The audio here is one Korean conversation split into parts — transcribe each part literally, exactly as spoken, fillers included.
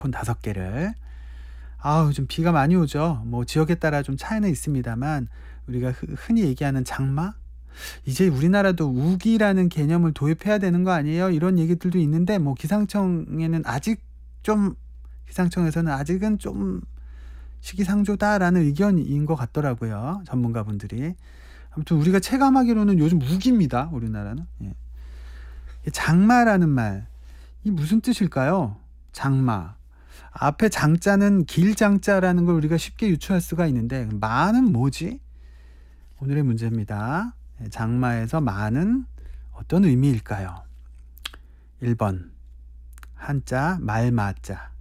폰 다섯 개를. 아우 요즘 비가 많이 오죠. 뭐 지역에 따라 좀 차이는 있습니다만 우리가 흔 흔히 얘기하는 장마? 이제 우리나라도 우기라는 개념을 도입해야 되는 거 아니에요? 이런 얘기들도 있는데 뭐 기상청에는 아직 좀 기상청에서는 아직은 좀 "시기상조다."라는 의견인 것 같더라고요, 전문가분들이. 아무튼 우리가 체감하기로는 요즘 우기입니다, 우리나라는. 예. 이 장마라는 말, 이 무슨 뜻일까요? 장마. 앞에 장자는 길장자라는 걸 우리가 쉽게 유추할 수가 있는데 마는 뭐지? 오늘의 문제입니다. 예, 장마에서 마는 어떤 의미일까요? 일 번 한자 말마자.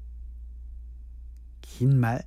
긴 말?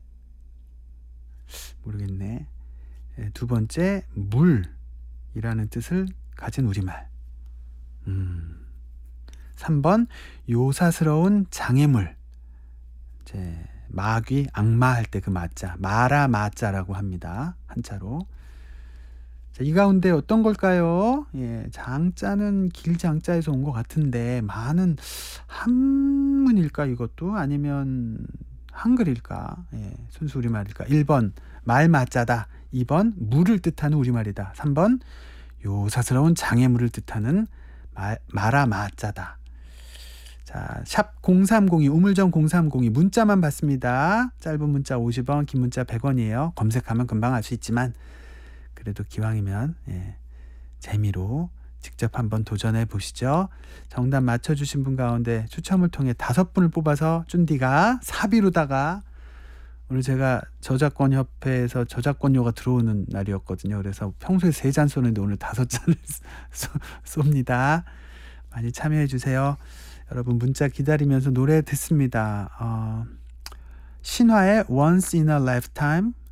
모르겠네. 예, 두 번째 물이라는 뜻을 가진 우리말. 음. 삼 번 요사스러운 장애물. 이제 마귀, 악마 할 때 그 마자, 마라 마자라고 합니다, 한자로. 자, 이 가운데 어떤 걸까요? 예, 장자는 길장자에서 온 것 같은데 마는 한문일까 이것도? 아니면 한글일까? 예, 순수 우리말일까? 일 번 말마자다. 이 번 물을 뜻하는 우리말이다. 삼 번 요사스러운 장애물을 뜻하는 마, 마라마자다. 자, 샵 공삼공이 우물정 공삼공이 문자만 받습니다. 짧은 문자 오십 원, 긴 문자 백 원이에요. 검색하면 금방 알 수 있지만 그래도 기왕이면 예, 재미로 직접 한번 도전해 보시죠. 정답 맞춰주신 분 가운데 추첨을 통해 다섯 분을 뽑아서 쭌디가 사비로다가 오늘 제가 저작권협회에서 저작권료가 들어오는 날이었거든요. 그래서 평소에 세 잔 쏘는데 오늘 다섯 잔을 쏩니다. 많이 참여해 주세요. 여러분 문자 기다리면서 노래 듣습니다. 어, 신화의 Once in a Lifetime,